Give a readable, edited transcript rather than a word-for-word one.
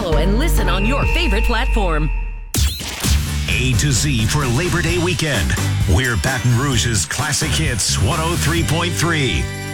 Follow and listen on your favorite platform. A to Z for Labor Day weekend. We're Baton Rouge's Classic Hits 103.3.